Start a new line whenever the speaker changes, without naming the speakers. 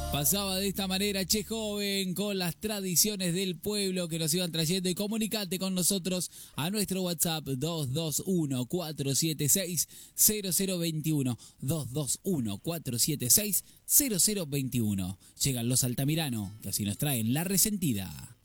Pasaba de esta manera Che Joven con las tradiciones del pueblo que nos iban trayendo, y comunicate con nosotros a nuestro WhatsApp 221-476-0021, 221-476-0021. Llegan los Altamirano, que así nos traen La Resentida.